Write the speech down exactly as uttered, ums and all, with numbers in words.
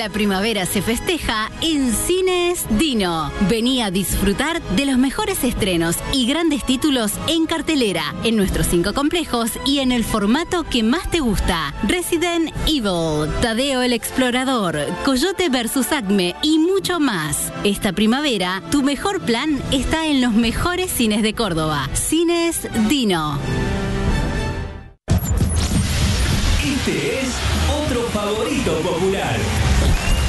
La primavera se festeja en Cines Dino. Vení a disfrutar de los mejores estrenos y grandes títulos en cartelera, en nuestros cinco complejos y en el formato que más te gusta. Resident Evil, Tadeo el Explorador, Coyote versus Acme y mucho más. Esta primavera, tu mejor plan está en los mejores cines de Córdoba. Cines Dino. Este es otro favorito popular.